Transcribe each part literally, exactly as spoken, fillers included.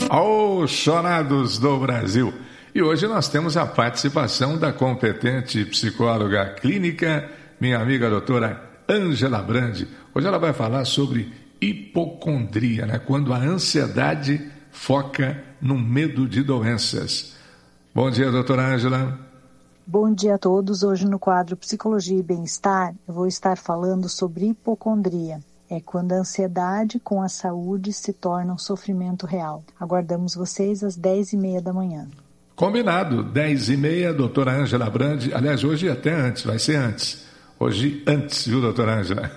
Aos chorados do Brasil. E hoje nós temos a participação da competente psicóloga clínica, minha amiga doutora Ângela Brandi. Hoje ela vai falar sobre hipocondria, né? Quando a ansiedade foca no medo de doenças. Bom dia, doutora Ângela. Bom dia a todos. Hoje no quadro Psicologia e Bem-Estar, eu vou estar falando sobre hipocondria. É quando a ansiedade com a saúde se torna um sofrimento real. Aguardamos vocês às dez e meia da manhã. Combinado, dez e meia, doutora Ângela Brandi. Aliás, hoje até antes, vai ser antes. Hoje antes, viu, doutora Ângela?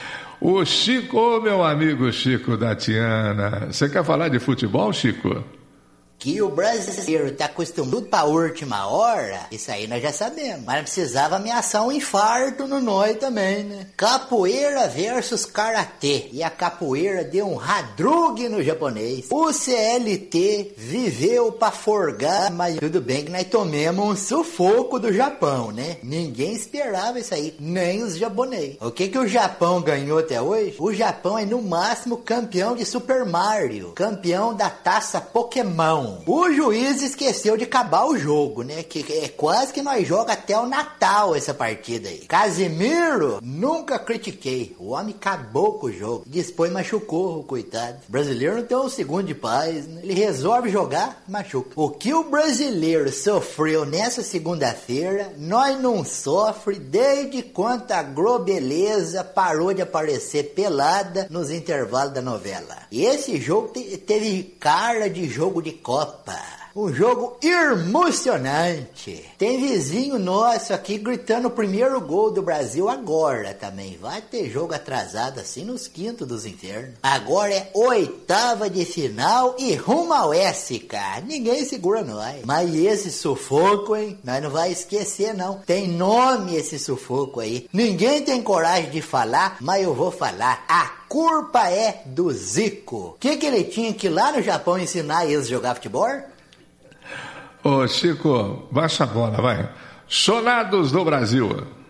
O Chico, ô meu amigo Chico da Tiana. Você quer falar de futebol, Chico? Que o brasileiro tá acostumado pra última hora, isso aí nós já sabemos. Mas precisava ameaçar um infarto no nós também, né? Capoeira versus karatê. E a capoeira deu um hadrugue no japonês. O C L T viveu pra forgar, mas tudo bem que nós tomemos um sufoco do Japão, né? Ninguém esperava isso aí, nem os japoneses. O que que o Japão ganhou até hoje? O Japão é no máximo campeão de Super Mario, campeão da taça Pokémon. O juiz esqueceu de acabar o jogo, né? Que é quase que nós joga até o Natal essa partida aí. Casimiro, nunca critiquei. O homem acabou com o jogo. Depois machucou, o coitado. O brasileiro não tem um segundo de paz, né? Ele resolve jogar, machuca. O que o brasileiro sofreu nessa segunda-feira, nós não sofre desde quando a Globeleza parou de aparecer pelada nos intervalos da novela. E esse jogo te- teve cara de jogo de Copa. Um jogo emocionante. Tem vizinho nosso aqui gritando o primeiro gol do Brasil agora também. Vai ter jogo atrasado assim nos quintos dos infernos. Agora é oitava de final e rumo ao S, cara. Ninguém segura nós. Mas esse sufoco, hein? Nós não vai esquecer, não. Tem nome esse sufoco aí. Ninguém tem coragem de falar, mas eu vou falar. A culpa é do Zico. O que que ele tinha que ir lá no Japão ensinar eles a jogar futebol? Ô Chico, baixa a bola, vai. Chorados do Brasil.